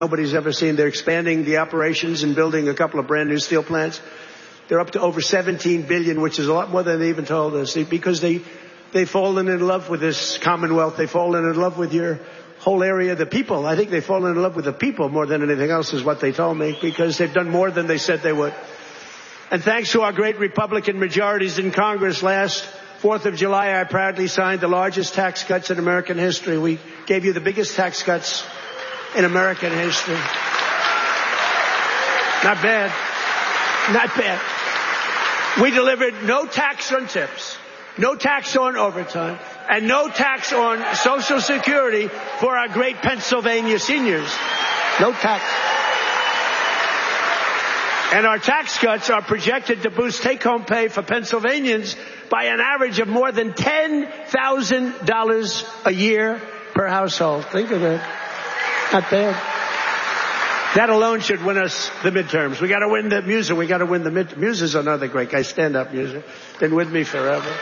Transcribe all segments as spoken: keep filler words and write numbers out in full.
nobody's ever seen. They're expanding the operations and building a couple of brand new steel plants. They're up to over seventeen billion dollars, which is a lot more than they even told us, because they, they've fallen in love with this Commonwealth. They've fallen in love with your whole area, the people. I think they've fallen in love with the people more than anything else is what they told me, because they've done more than they said they would. And thanks to our great Republican majorities in Congress last fourth of July, I proudly signed the largest tax cuts in American history. We gave you the biggest tax cuts in American history. Not bad. Not bad. We delivered no tax on tips, no tax on overtime, and no tax on Social Security for our great Pennsylvania seniors. No tax. And our tax cuts are projected to boost take-home pay for Pennsylvanians by an average of more than ten thousand dollars a year per household. Think of it. Not bad. That alone should win us the midterms. We got to win the Muser. We got to win the midterms. Muser's another great guy. Stand up, Muser. Been with me forever.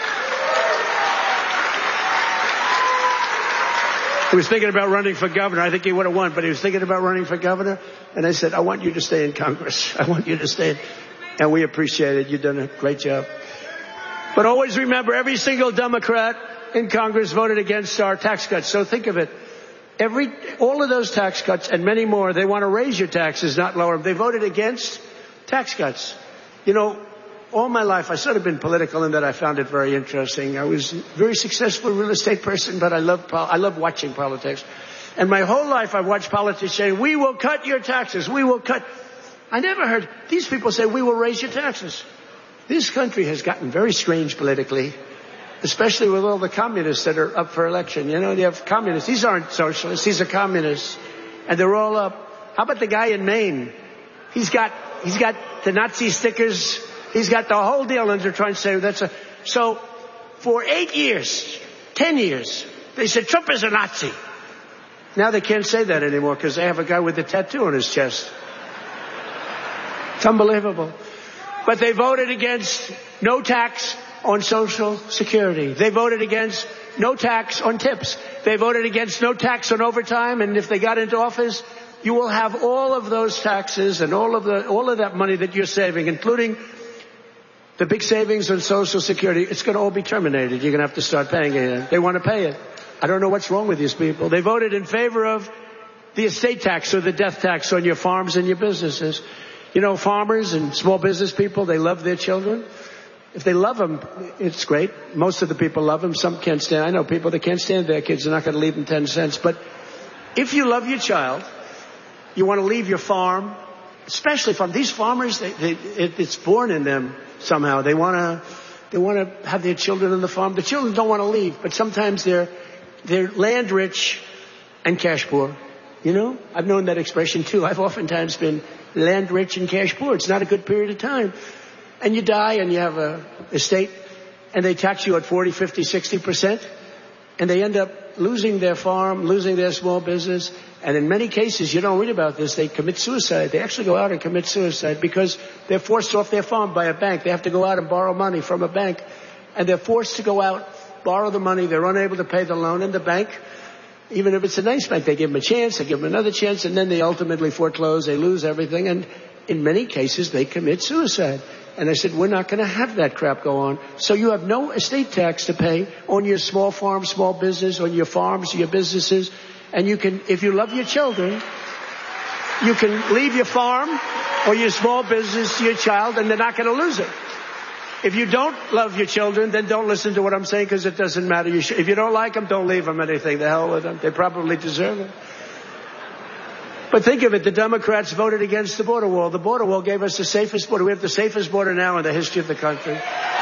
He was thinking about running for governor. I think he would have won, but he was thinking about running for governor. And I said, I want you to stay in Congress. I want you to stay in. And we appreciate it. You've done a great job. But always remember, every single Democrat in Congress voted against our tax cuts. So think of it. Every, all of those tax cuts and many more, they want to raise your taxes, not lower them. They voted against tax cuts. You know, all my life, I've sort of been political in that I found it very interesting. I was a very successful real estate person, but I love, I love watching politics. And my whole life I've watched politicians say, we will cut your taxes. We will cut. I never heard these people say, we will raise your taxes. This country has gotten very strange politically, especially with all the communists that are up for election. You know, you have communists. These aren't socialists. These are communists. And they're all up. How about the guy in Maine? He's got, he's got the Nazi stickers. He's got the whole deal. And they're trying to say that's a, so for eight years, ten years, they said Trump is a Nazi. Now they can't say that anymore because they have a guy with a tattoo on his chest. It's unbelievable. But they voted against no tax on Social Security. They voted against no tax on tips. They voted against no tax on overtime. And if they got into office, you will have all of those taxes and all of the, all of that money that you're saving, including the big savings on Social Security. It's going to all be terminated. You're going to have to start paying it. They want to pay it. I don't know what's wrong with these people. They voted in favor of the estate tax or the death tax on your farms and your businesses. You know, farmers and small business people, they love their children. If they love them, it's great. Most of the people love them. Some can't stand. I know people that can't stand their kids. They're not going to leave them ten cents. But if you love your child, you want to leave your farm, especially farm. These farmers, they, they, it, it's born in them somehow. They want to, they want to have their children on the farm. The children don't want to leave, but sometimes they're, they're land rich and cash poor. You know, I've known that expression too. I've oftentimes been land rich and cash poor. It's not a good period of time. And you die and you have a estate and they tax you at forty, fifty, sixty percent and they end up losing their farm, losing their small business. And in many cases, you don't read about this, they commit suicide. They actually go out and commit suicide because they're forced off their farm by a bank. They have to go out and borrow money from a bank and they're forced to go out, borrow the money. They're unable to pay the loan, and the bank, even if it's a nice bank, they give them a chance, they give them another chance, and then they ultimately foreclose, they lose everything, and in many cases, they commit suicide. And I said, we're not going to have that crap go on. So you have no estate tax to pay on your small farm, small business, on your farms, your businesses, and you can, if you love your children, you can leave your farm or your small business to your child, and they're not going to lose it. If you don't love your children, then don't listen to what I'm saying because it doesn't matter. You should, if you don't like them, don't leave them anything. The hell with them. They probably deserve it. But think of it. The Democrats voted against the border wall. The border wall gave us the safest border. We have the safest border now in the history of the country.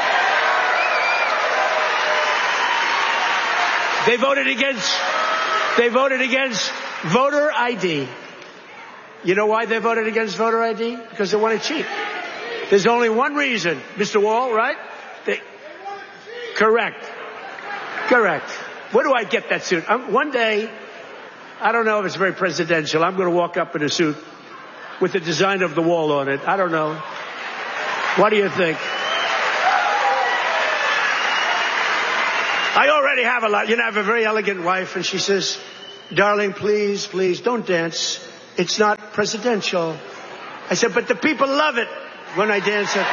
They voted against, they voted against voter I D. You know why they voted against voter I D? Because they want to cheat. There's only one reason, Mister Wall, right? They, correct. Correct. Where do I get that suit? I'm, one day, I don't know if it's very presidential. I'm going to walk up in a suit with the design of the wall on it. I don't know. What do you think? I already have a lot. You know, I have a very elegant wife, and she says, darling, please, please, don't dance. It's not presidential. I said, but the people love it when I dance at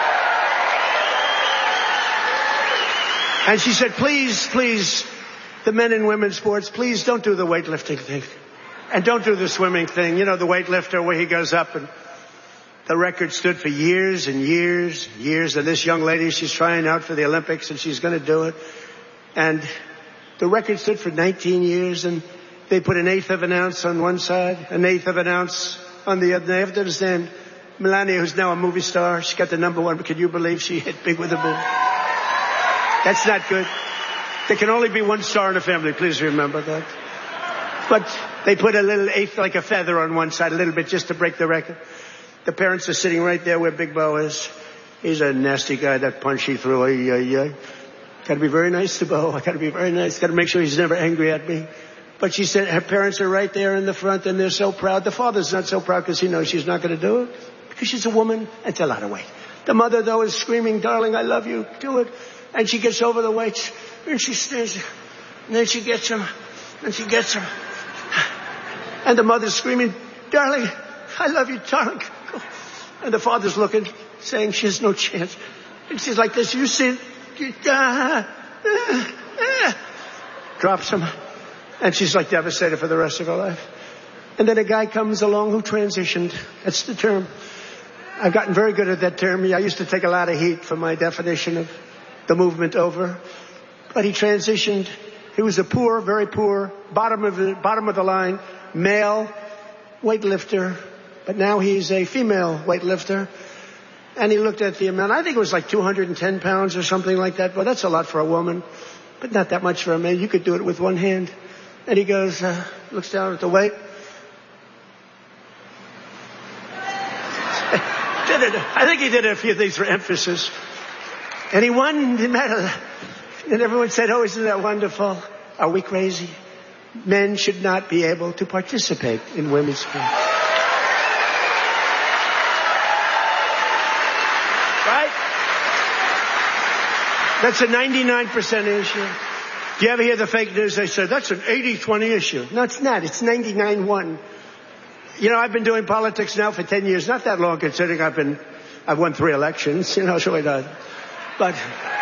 the... And she said, please, please, the men and women's sports, please don't do the weightlifting thing. And don't do the swimming thing. You know, the weightlifter where he goes up and the record stood for years and years, years. And this young lady, she's trying out for the Olympics and she's going to do it. And the record stood for nineteen years, and they put an eighth of an ounce on one side, an eighth of an ounce on the other. They have to understand, Melania, who's now a movie star, she got the number one, but can you believe she hit big with the boom? That's not good. There can only be one star in a family, please remember that. But they put a little eighth, like a feather on one side, a little bit, just to break the record. The parents are sitting right there where Big Bo is. He's a nasty guy, that punch he threw. Ay, ay, ay. Got to be very nice to Bo. I got to be very nice. Got to make sure he's never angry at me. But she said her parents are right there in the front, and they're so proud. The father's not so proud because he knows she's not going to do it, because she's a woman. It's a lot of weight. The mother, though, is screaming, darling, I love you. Do it. And she gets over the weights, and she stands there. And then she gets him, and she gets him. And the mother's screaming, darling, I love you, darling. And the father's looking, saying she has no chance. And she's like this, you see, uh, uh, uh, drops him. And she's like devastated for the rest of her life. And then a guy comes along who transitioned. That's the term. I've gotten very good at that term. I used to take a lot of heat for my definition of the movement over. But he transitioned. He was a poor, very poor, bottom of the, bottom of the line, male weightlifter. But now he's a female weightlifter. And he looked at the amount. I think it was like two hundred ten pounds or something like that. Well, that's a lot for a woman, but not that much for a man. You could do it with one hand. And he goes, uh, looks down at the weight. did it. I think he did a few things for emphasis. And he won, didn't matter. And everyone said, oh, isn't that wonderful? Are we crazy? Men should not be able to participate in women's sports. Right? That's a ninety-nine percent issue. Do you ever hear the fake news? They say, that's an eighty twenty issue. No, it's not. It's ninety-nine one. You know, I've been doing politics now for ten years. Not that long, considering I've been, I've won three elections. You know, so I done. But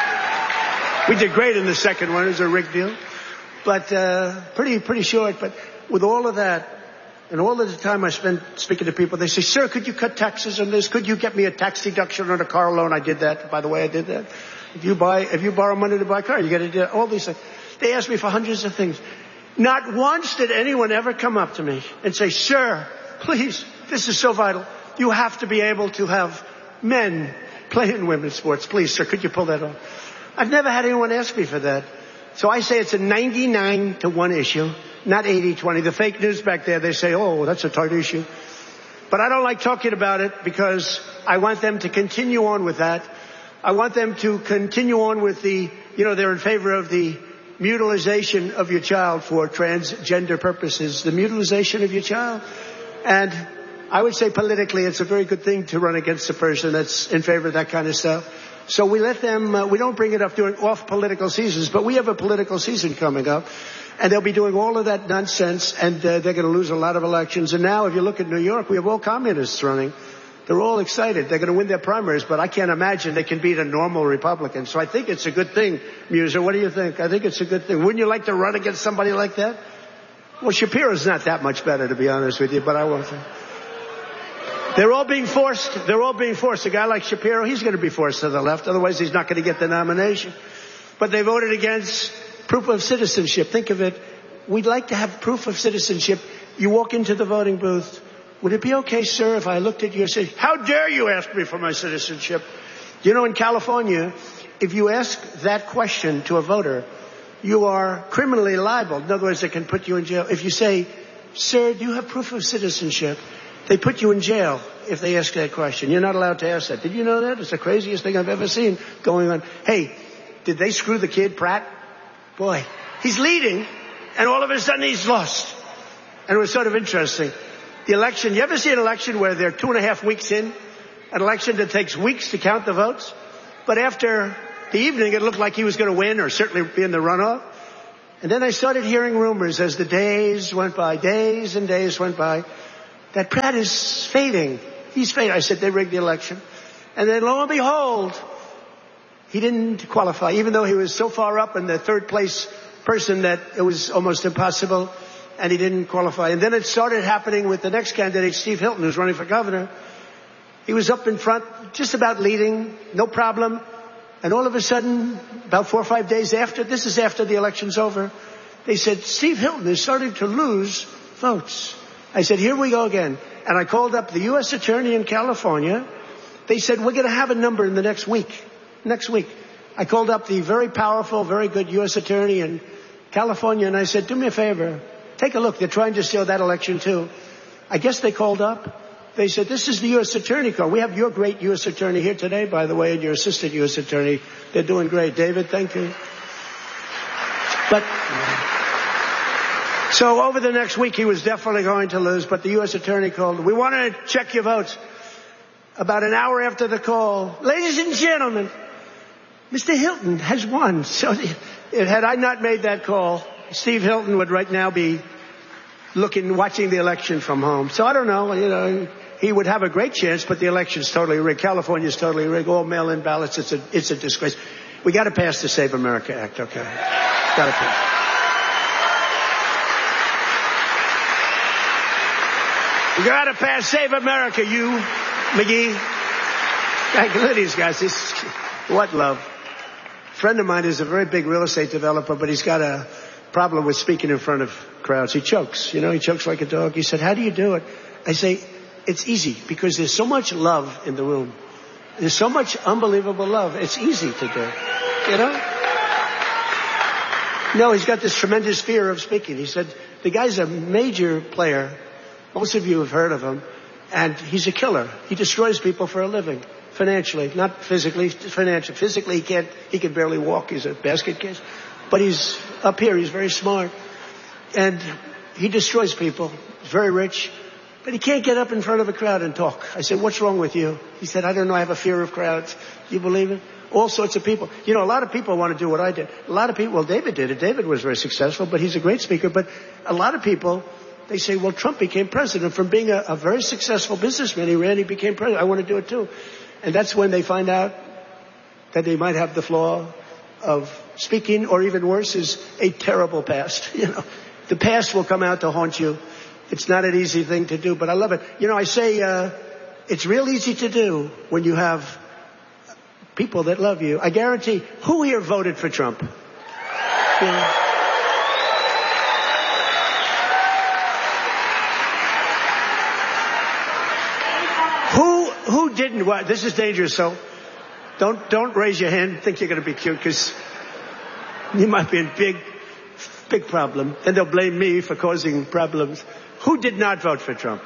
we did great in the second one. It was a rigged deal. But, uh, pretty, pretty short. But with all of that, and all of the time I spent speaking to people, they say, sir, could you cut taxes on this? Could you get me a tax deduction on a car loan? I did that. By the way, I did that. If you buy, if you borrow money to buy a car, you got to do all these things. They asked me for hundreds of things. Not once did anyone ever come up to me and say, sir, please, this is so vital. You have to be able to have men play in women's sports. Please, sir, could you pull that off? I've never had anyone ask me for that. So I say it's a ninety-nine to one issue, not eighty twenty. The fake news back there, they say, oh, that's a tight issue. But I don't like talking about it because I want them to continue on with that. I want them to continue on with the, you know, they're in favor of the mutilization of your child for transgender purposes, the mutilization of your child. And I would say politically it's a very good thing to run against a person that's in favor of that kind of stuff. So we let them, uh, we don't bring it up during off political seasons, but we have a political season coming up. And they'll be doing all of that nonsense, and uh, they're going to lose a lot of elections. And now if you look at New York, we have all communists running. They're all excited. They're going to win their primaries, but I can't imagine they can beat a normal Republican. So I think it's a good thing, Muser. What do you think? I think it's a good thing. Wouldn't you like to run against somebody like that? Well, Shapiro's not that much better, to be honest with you, but I won't. They're all being forced. They're all being forced. A guy like Shapiro, he's going to be forced to the left. Otherwise, he's not going to get the nomination. But they voted against proof of citizenship. Think of it. We'd like to have proof of citizenship. You walk into the voting booth. Would it be okay, sir, if I looked at you and said, how dare you ask me for my citizenship? You know, in California, if you ask that question to a voter, you are criminally liable. In other words, they can put you in jail. If you say, sir, do you have proof of citizenship? They put you in jail if they ask that question. You're not allowed to ask that. Did you know that? It's the craziest thing I've ever seen going on. Hey, did they screw the kid, Pratt? Boy, he's leading, and all of a sudden he's lost. And it was sort of interesting. The election, you ever see an election where they're two and a half weeks in? An election that takes weeks to count the votes? But after the evening, it looked like he was going to win or certainly be in the runoff. And then I started hearing rumors as the days went by, days and days went by. that Pratt is fading. He's fading. I said, they rigged the election. And then lo and behold, he didn't qualify, even though he was so far up in the third place person that it was almost impossible, and he didn't qualify. And then it started happening with the next candidate, Steve Hilton, who's running for governor. He was up in front, just about leading, no problem. And all of a sudden, about four or five days after, this is after the election's over, they said, Steve Hilton is starting to lose votes. I said, here we go again. And I called up the U S attorney in California. They said, we're going to have a number in the next week. Next week. I called up the very powerful, very good U S attorney in California, and I said, do me a favor. Take a look. They're trying to steal that election, too. I guess they called up. They said, this is the U S attorney call. We have your great U S attorney here today, by the way, and your assistant U S attorney. They're doing great. David, thank you. But so over the next week, he was definitely going to lose, but the U S attorney called. We want to check your votes. About an hour after the call, ladies and gentlemen, Mister Hilton has won. So it, had I not made that call, Steve Hilton would right now be looking, watching the election from home. So I don't know, you know, he would have a great chance, but the election's totally rigged. California's totally rigged. All mail-in ballots. It's a, it's a disgrace. We got to pass the Save America Act, okay? Got to pass. You got to pass Save America, you, McGee. Look at these guys. This, what love. A friend of mine is a very big real estate developer, but he's got a problem with speaking in front of crowds. He chokes, you know, he chokes like a dog. He said, how do you do it? I say, it's easy because there's so much love in the room. There's so much unbelievable love. It's easy to do, you know? No, he's got this tremendous fear of speaking. He said, the guy's a major player. Most of you have heard of him. And he's a killer. He destroys people for a living. Financially, not physically, financially. Physically, he can't, he can barely walk. He's a basket case. But he's up here. He's very smart. And he destroys people. He's very rich. But he can't get up in front of a crowd and talk. I said, what's wrong with you? He said, I don't know. I have a fear of crowds. You believe it? All sorts of people. You know, a lot of people want to do what I did. A lot of people, well, David did it. David was very successful, but he's a great speaker. But a lot of people, they say, well, Trump became president. From being a, a very successful businessman, he ran, he became president. I want to do it too. And that's when they find out that they might have the flaw of speaking, or even worse, is a terrible past. You know, the past will come out to haunt you. It's not an easy thing to do, but I love it. You know, I say uh, it's real easy to do when you have people that love you. I guarantee, who here voted for Trump? You know? Who who didn't? Well, this is dangerous, so don't don't raise your hand. Think you're going to be cute, because you might be in big big problem, and they'll blame me for causing problems. Who did not vote for Trump?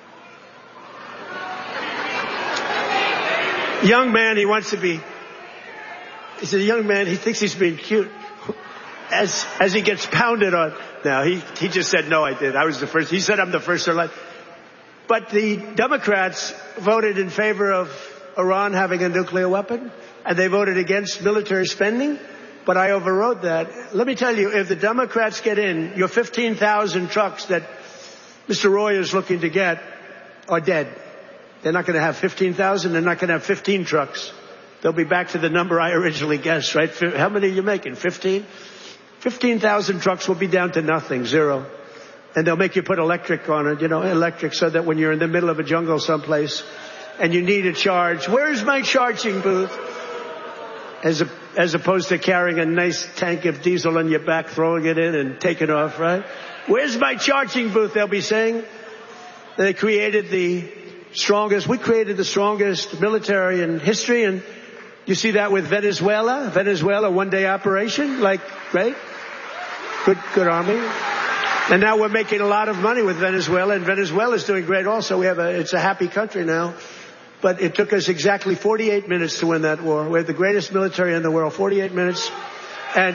Young man, he wants to be. He's a young man. He thinks he's being cute. As as he gets pounded on. Now he he just said no. I did. I was the first. He said I'm the first to elect. But the Democrats voted in favor of Iran having a nuclear weapon, and they voted against military spending. But I overrode that. Let me tell you, if the Democrats get in, your fifteen thousand trucks that Mister Roy is looking to get are dead. They're not going to have fifteen thousand. They're not going to have fifteen trucks. They'll be back to the number I originally guessed, right? How many are you making? fifteen? fifteen thousand trucks will be down to nothing, zero. And they'll make you put electric on it, you know, electric, so that when you're in the middle of a jungle someplace and you need a charge, where's my charging booth? As a, as opposed to carrying a nice tank of diesel on your back, throwing it in and taking off, right? Where's my charging booth? They'll be saying. They created the strongest, we created the strongest military in history, and you see that with Venezuela. Venezuela, one day operation, like, right? Good, good army. And now we're making a lot of money with Venezuela, and Venezuela's doing great also. We have a, it's a happy country now. But it took us exactly forty-eight minutes to win that war. We have the greatest military in the world, forty-eight minutes. And,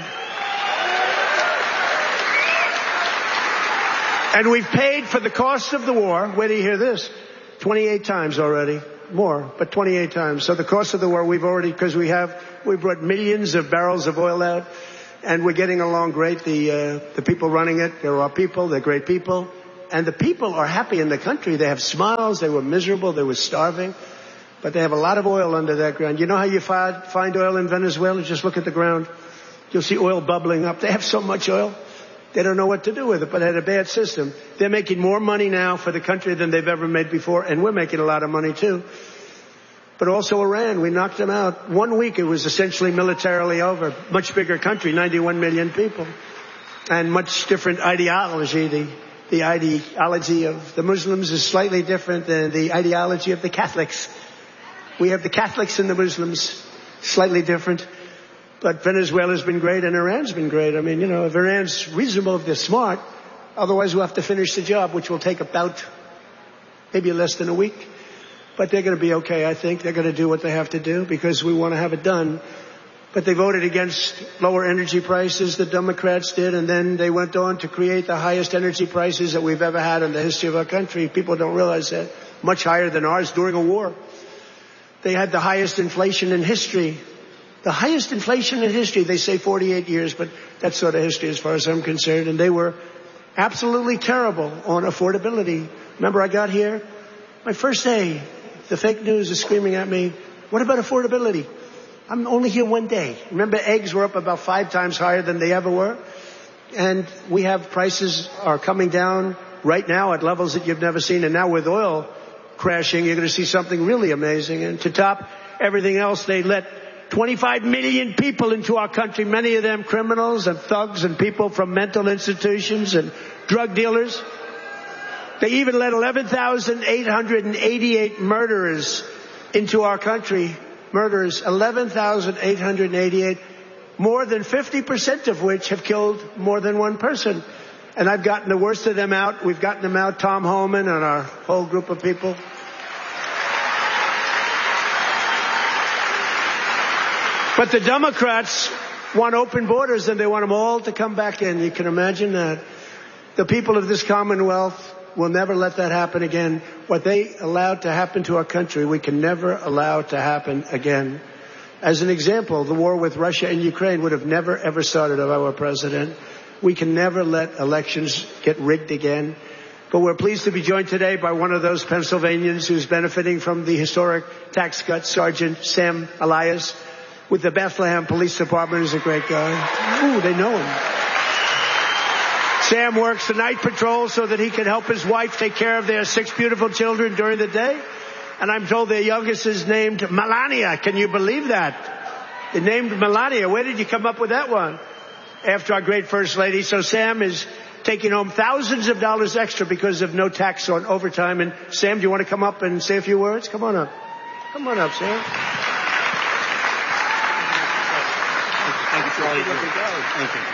and we've paid for the cost of the war. Wait till you hear this. twenty-eight times already. More, but twenty-eight times. So the cost of the war, we've already, because we have, we brought millions of barrels of oil out. And we're getting along great. The uh, the people running it, they're our people. They're great people. and the people are happy in the country. They have smiles. They were miserable. They were starving. But they have a lot of oil under that ground. You know how you find, find oil in Venezuela? Just look at the ground. You'll see oil bubbling up. They have so much oil. They don't know what to do with it, but they had a bad system. They're making more money now for the country than they've ever made before, and we're making a lot of money too. But also Iran, we knocked them out. One week it was essentially militarily over. Much bigger country, ninety-one million people. And much different ideology. The, the ideology of the Muslims is slightly different than the ideology of the Catholics. We have the Catholics and the Muslims, slightly different. But Venezuela's been great and Iran's been great. I mean, you know, if Iran's reasonable, if they're smart, otherwise we'll have to finish the job, which will take about maybe less than a week. But they're going to be okay, I think. They're going to do what they have to do because we want to have it done. But they voted against lower energy prices, the Democrats did, and then they went on to create the highest energy prices that we've ever had in the history of our country. People don't realize that. Much higher than ours during a war. They had the highest inflation in history. The highest inflation in history. They say forty-eight years, but that's sort of history as far as I'm concerned. And they were absolutely terrible on affordability. Remember, I got here, my first day, the fake news is screaming at me, what about affordability? I'm only here one day. Remember, eggs were up about five times higher than they ever were. And we have prices are coming down right now at levels that you've never seen. And now with oil crashing, you're going to see something really amazing. And to top everything else, they let twenty-five million people into our country, many of them criminals and thugs and people from mental institutions and drug dealers. They even let eleven thousand eight hundred eighty-eight murderers into our country. Murderers, eleven thousand eight hundred eighty-eight, more than fifty percent of which have killed more than one person. And I've gotten the worst of them out. We've gotten them out, Tom Homan and our whole group of people. But the Democrats want open borders and they want them all to come back in. You can imagine that. The people of this Commonwealth will never let that happen again. What they allowed to happen to our country, we can never allow to happen again. As an example, the war with Russia and Ukraine would have never, ever started if I were president. We can never let elections get rigged again. But we're pleased to be joined today by one of those Pennsylvanians who's benefiting from the historic tax cuts, Sergeant Sam Elias, with the Bethlehem Police Department. Is a great guy. Ooh, they know him. Sam works the night patrol so that he can help his wife take care of their six beautiful children during the day. And I'm told their youngest is named Melania. Can you believe that? They named Melania. Where did you come up with that one? After our great First Lady. So Sam is taking home thousands of dollars extra because of no tax on overtime. And Sam, do you want to come up and say a few words? Come on up. Come on up, Sam. Thank you for all you do. Thank you.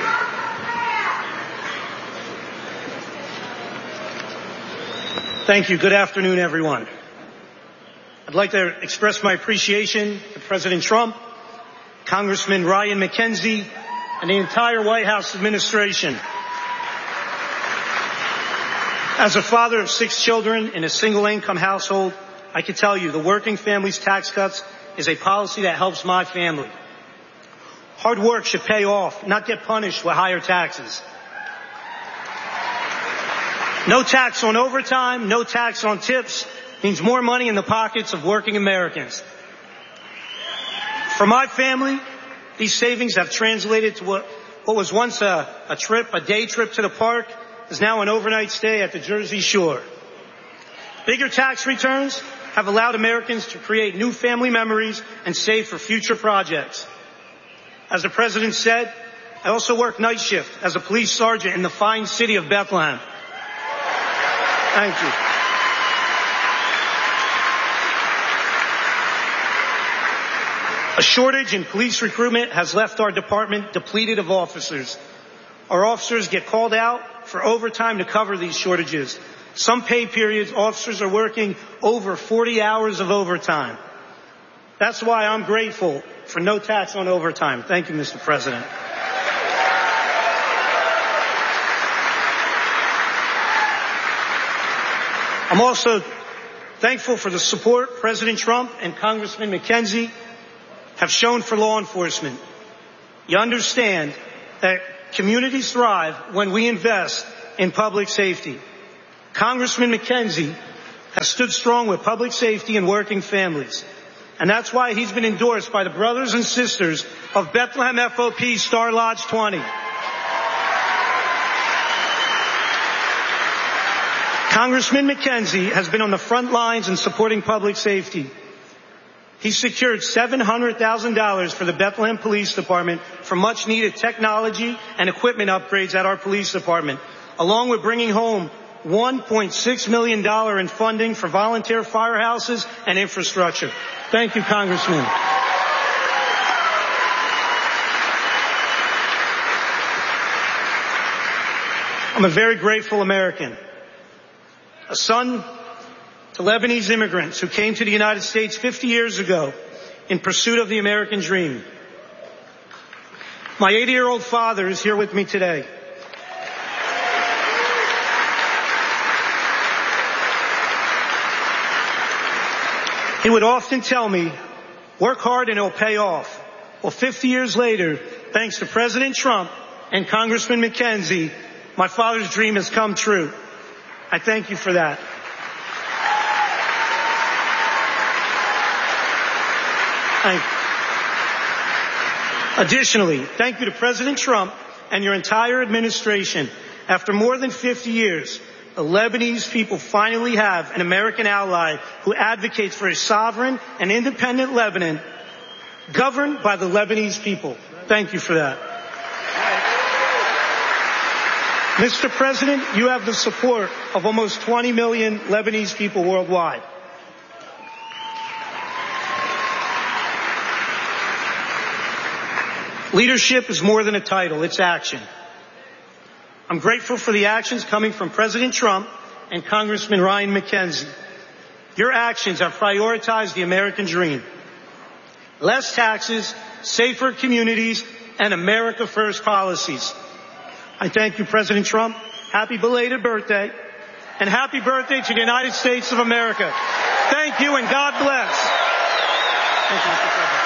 Thank you. Good afternoon, everyone. I'd like to express my appreciation to President Trump, Congressman Ryan McKenzie, and the entire White House administration. As a father of six children in a single-income household, I can tell you the Working Families Tax Cuts is a policy that helps my family. Hard work should pay off, not get punished with higher taxes. No tax on overtime, no tax on tips means more money in the pockets of working Americans. For my family, these savings have translated to what, what was once a, a trip, a day trip to the park, is now an overnight stay at the Jersey Shore. Bigger tax returns have allowed Americans to create new family memories and save for future projects. As the President said, I also work night shift as a police sergeant in the fine city of Bethlehem. Thank you. A shortage in police recruitment has left our department depleted of officers. Our officers get called out for overtime to cover these shortages. Some pay periods, officers are working over forty hours of overtime. That's why I'm grateful for no tax on overtime. Thank you, Mister President. I'm also thankful for the support President Trump and Congressman McKenzie have shown for law enforcement. You understand that communities thrive when we invest in public safety. Congressman McKenzie has stood strong with public safety and working families. And that's why he's been endorsed by the brothers and sisters of Bethlehem F O P Star Lodge twenty. Congressman McKenzie has been on the front lines in supporting public safety. He secured seven hundred thousand dollars for the Bethlehem Police Department for much needed technology and equipment upgrades at our police department, along with bringing home one point six million dollars in funding for volunteer firehouses and infrastructure. Thank you, Congressman. I'm a very grateful American, a son to Lebanese immigrants who came to the United States fifty years ago in pursuit of the American dream. My eighty-year-old father is here with me today. He would often tell me, work hard and it'll pay off. Well, fifty years later, thanks to President Trump and Congressman McKenzie, my father's dream has come true. I thank you for that. Thank you. Additionally, thank you to President Trump and your entire administration. After more than fifty years, the Lebanese people finally have an American ally who advocates for a sovereign and independent Lebanon governed by the Lebanese people. Thank you for that. Mister President, you have the support of almost twenty million Lebanese people worldwide. Leadership is more than a title, it's action. I'm grateful for the actions coming from President Trump and Congressman Ryan McKenzie. Your actions have prioritized the American dream. Less taxes, safer communities, and America First policies. I thank you, President Trump. Happy belated birthday. And happy birthday to the United States of America. Thank you and God bless. Thank you, Mister President.